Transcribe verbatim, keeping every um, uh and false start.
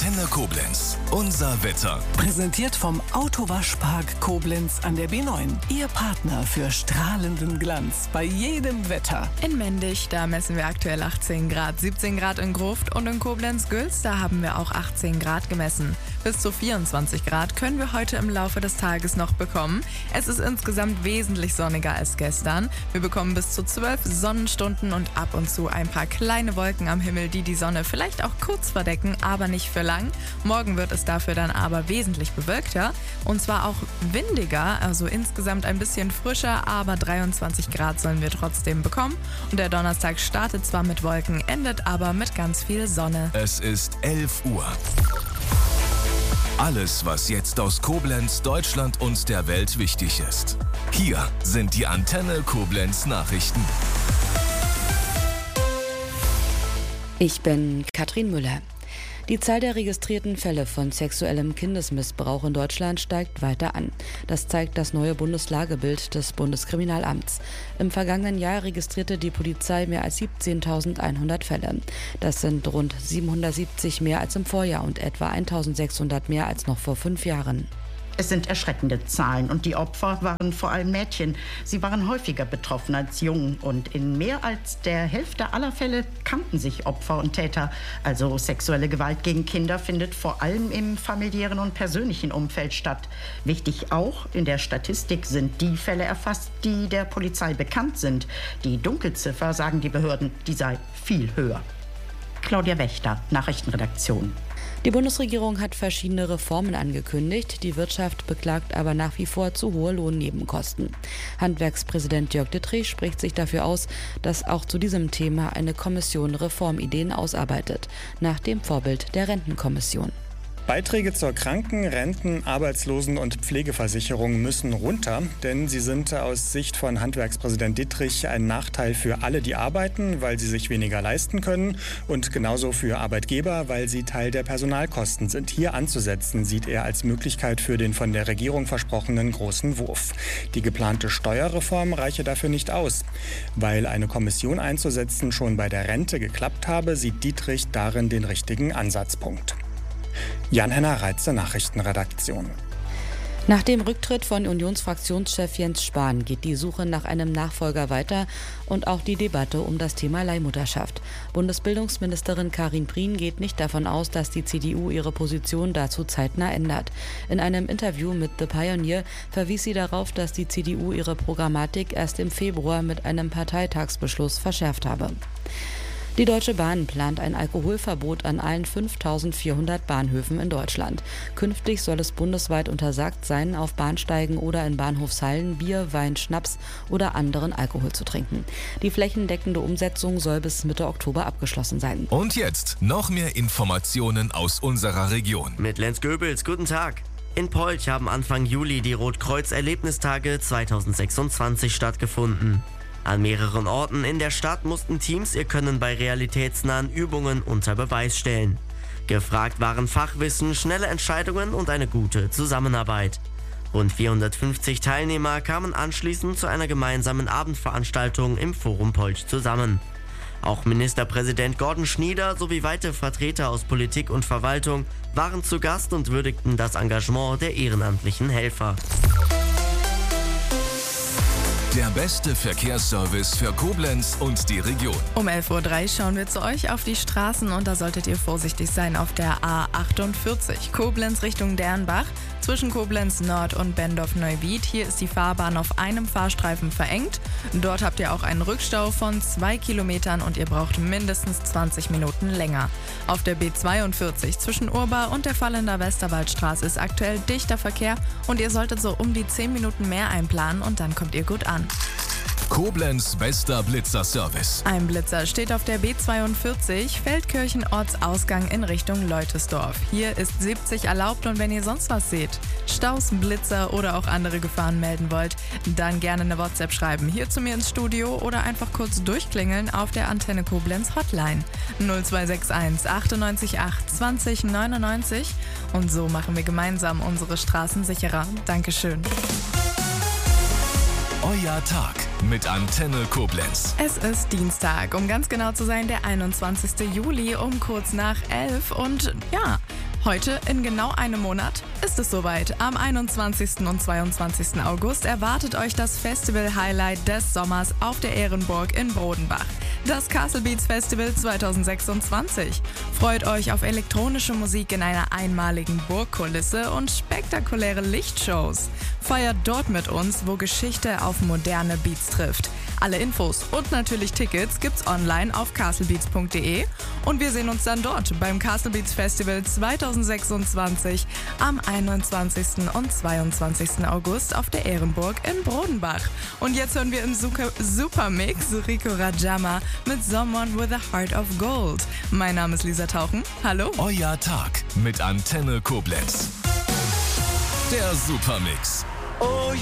Antenne Koblenz. Unser Wetter. Präsentiert vom Autowaschpark Koblenz an der B neun. Ihr Partner für strahlenden Glanz bei jedem Wetter. In Mendig, da messen wir aktuell achtzehn Grad. siebzehn Grad in Gruft und in Koblenz-Gülz, da haben wir auch achtzehn Grad gemessen. Bis zu vierundzwanzig Grad können wir heute im Laufe des Tages noch bekommen. Es ist insgesamt wesentlich sonniger als gestern. Wir bekommen bis zu zwölf Sonnenstunden und ab und zu ein paar kleine Wolken am Himmel, die die Sonne vielleicht auch kurz verdecken, aber nicht für lang. Morgen wird es dafür dann aber wesentlich bewölkter und zwar auch windiger, also insgesamt ein bisschen frischer, aber dreiundzwanzig Grad sollen wir trotzdem bekommen. Und der Donnerstag startet zwar mit Wolken, endet aber mit ganz viel Sonne. Es ist elf Uhr. Alles, was jetzt aus Koblenz, Deutschland und der Welt wichtig ist. Hier sind die Antenne Koblenz Nachrichten. Ich bin Katrin Müller. Die Zahl der registrierten Fälle von sexuellem Kindesmissbrauch in Deutschland steigt weiter an. Das zeigt das neue Bundeslagebild des Bundeskriminalamts. Im vergangenen Jahr registrierte die Polizei mehr als siebzehntausendeinhundert Fälle. Das sind rund siebenhundertsiebzig mehr als im Vorjahr und etwa eintausendsechshundert mehr als noch vor fünf Jahren. Es sind erschreckende Zahlen und die Opfer waren vor allem Mädchen. Sie waren häufiger betroffen als Jungen und in mehr als der Hälfte aller Fälle kannten sich Opfer und Täter. Also sexuelle Gewalt gegen Kinder findet vor allem im familiären und persönlichen Umfeld statt. Wichtig auch, in der Statistik sind die Fälle erfasst, die der Polizei bekannt sind. Die Dunkelziffer, sagen die Behörden, die sei viel höher. Claudia Wächter, Nachrichtenredaktion. Die Bundesregierung hat verschiedene Reformen angekündigt. Die Wirtschaft beklagt aber nach wie vor zu hohe Lohnnebenkosten. Handwerkspräsident Jörg Dittrich spricht sich dafür aus, dass auch zu diesem Thema eine Kommission Reformideen ausarbeitet, nach dem Vorbild der Rentenkommission. Beiträge zur Kranken-, Renten-, Arbeitslosen- und Pflegeversicherung müssen runter, denn sie sind aus Sicht von Handwerkspräsident Dittrich ein Nachteil für alle, die arbeiten, weil sie sich weniger leisten können und genauso für Arbeitgeber, weil sie Teil der Personalkosten sind. Hier anzusetzen, sieht er als Möglichkeit für den von der Regierung versprochenen großen Wurf. Die geplante Steuerreform reiche dafür nicht aus. Weil eine Kommission einzusetzen schon bei der Rente geklappt habe, sieht Dittrich darin den richtigen Ansatzpunkt. Jan-Henner Reitze, Nachrichtenredaktion. Nach dem Rücktritt von Unionsfraktionschef Jens Spahn geht die Suche nach einem Nachfolger weiter und auch die Debatte um das Thema Leihmutterschaft. Bundesbildungsministerin Karin Prien geht nicht davon aus, dass die C D U ihre Position dazu zeitnah ändert. In einem Interview mit The Pioneer verwies sie darauf, dass die C D U ihre Programmatik erst im Februar mit einem Parteitagsbeschluss verschärft habe. Die Deutsche Bahn plant ein Alkoholverbot an allen fünftausendvierhundert Bahnhöfen in Deutschland. Künftig soll es bundesweit untersagt sein, auf Bahnsteigen oder in Bahnhofshallen Bier, Wein, Schnaps oder anderen Alkohol zu trinken. Die flächendeckende Umsetzung soll bis Mitte Oktober abgeschlossen sein. Und jetzt noch mehr Informationen aus unserer Region. Mit Lenz Goebels, guten Tag. In Polch haben Anfang Juli die Rotkreuz-Erlebnistage zweitausendsechsundzwanzig stattgefunden. An mehreren Orten in der Stadt mussten Teams ihr Können bei realitätsnahen Übungen unter Beweis stellen. Gefragt waren Fachwissen, schnelle Entscheidungen und eine gute Zusammenarbeit. Rund vierhundertfünfzig Teilnehmer kamen anschließend zu einer gemeinsamen Abendveranstaltung im Forum Polch zusammen. Auch Ministerpräsident Gordon Schnieder sowie weitere Vertreter aus Politik und Verwaltung waren zu Gast und würdigten das Engagement der ehrenamtlichen Helfer. Der beste Verkehrsservice für Koblenz und die Region. Um elf Uhr drei schauen wir zu euch auf die Straßen und da solltet ihr vorsichtig sein auf der A achtundvierzig. Koblenz Richtung Dernbach. Zwischen Koblenz Nord und Bendorf-Neuwied. Hier ist die Fahrbahn auf einem Fahrstreifen verengt. Dort habt ihr auch einen Rückstau von zwei Kilometern und ihr braucht mindestens zwanzig Minuten länger. Auf der B zweiundvierzig zwischen Urbar und der Vallender Westerwaldstraße ist aktuell dichter Verkehr und ihr solltet so um die zehn Minuten mehr einplanen und dann kommt ihr gut an. Koblenz bester Blitzerservice. Ein Blitzer steht auf der B zweiundvierzig, Feldkirchen Ortsausgang in Richtung Leutesdorf. Hier ist siebzig erlaubt und wenn ihr sonst was seht, Staus, Blitzer oder auch andere Gefahren melden wollt, dann gerne eine WhatsApp schreiben. Hier zu mir ins Studio oder einfach kurz durchklingeln auf der Antenne Koblenz Hotline null zwei sechs eins achtundneunzig acht zwanzig neunundneunzig und so machen wir gemeinsam unsere Straßen sicherer. Dankeschön. Euer Tag mit Antenne Koblenz. Es ist Dienstag, um ganz genau zu sein, der einundzwanzigster Juli um kurz nach elf. Und ja, Heute, in genau einem Monat, ist es soweit. Am einundzwanzigsten und zweiundzwanzigsten August erwartet euch das Festival-Highlight des Sommers auf der Ehrenburg in Brodenbach. Das Castle Beats Festival zweitausendsechsundzwanzig. Freut euch auf elektronische Musik in einer einmaligen Burgkulisse und spektakuläre Lichtshows. Feiert dort mit uns, wo Geschichte auf moderne Beats trifft. Alle Infos und natürlich Tickets gibt's online auf castlebeats punkt de und wir sehen uns dann dort beim Castle Beats Festival zweitausendsechsundzwanzig am einundzwanzigsten und zweiundzwanzigsten August auf der Ehrenburg in Brodenbach. Und jetzt hören wir im Super, Supermix Rico Rajama mit Someone with a Heart of Gold. Mein Name ist Lisa Tauchen. Hallo. Euer Tag mit Antenne Koblenz. Der Supermix. Oh